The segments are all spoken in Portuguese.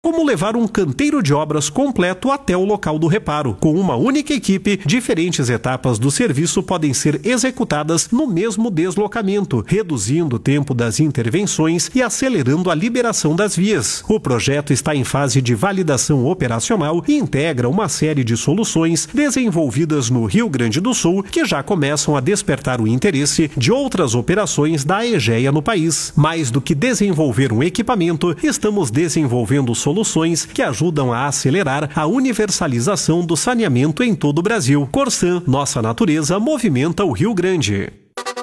Como levar um canteiro de obras completo até o local do reparo. Com uma única equipe, diferentes etapas do serviço podem ser executadas no mesmo deslocamento, reduzindo o tempo das intervenções e acelerando a liberação das vias. O projeto está em fase de validação operacional e integra uma série de soluções desenvolvidas no Rio Grande do Sul que já começam a despertar o interesse de outras operações da Aegea no país. Mais do que desenvolver um equipamento, estamos desenvolvendo soluções que ajudam a acelerar a universalização do saneamento em todo o Brasil. Corsan, nossa natureza movimenta o Rio Grande.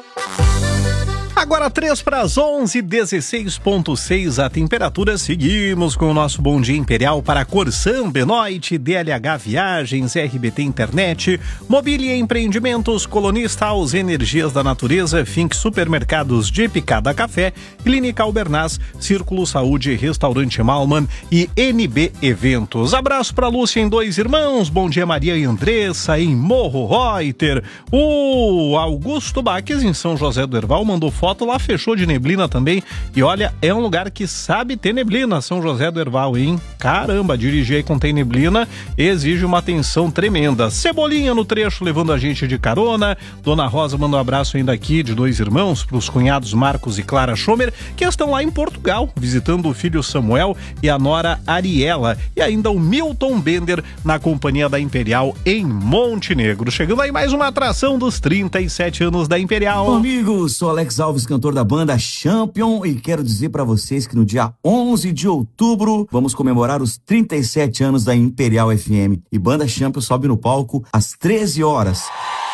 Agora 3 para as 11, 16,6 a temperatura. Seguimos com o nosso Bom Dia Imperial para Corsan, Benoit, DLH Viagens, RBT Internet, Mobília Empreendimentos, Colonista Aos Energias da Natureza, Fink Supermercados de Picada Café, Clínica Albernaz, Círculo Saúde, Restaurante Malman e NB Eventos. Abraço para Lúcia em Dois Irmãos, bom dia Maria e Andressa em Morro Reuter. O Augusto Baques em São José do Herval mandou foto lá, fechou de neblina também, e olha, é um lugar que sabe ter neblina, São José do Herval, hein? Caramba, dirigir aí com tem neblina exige uma atenção tremenda. Cebolinha no trecho levando a gente de carona. Dona Rosa manda um abraço ainda aqui de Dois Irmãos para os cunhados Marcos e Clara Schomer, que estão lá em Portugal, visitando o filho Samuel e a nora Ariela, e ainda o Milton Bender na companhia da Imperial em Montenegro. Chegando aí mais uma atração dos 37 anos da Imperial. Bom, amigos, sou Alex Alves, cantor da banda Champion, e quero dizer pra vocês que no dia 11 de outubro vamos comemorar os 37 anos da Imperial FM, e banda Champion sobe no palco às 13 horas.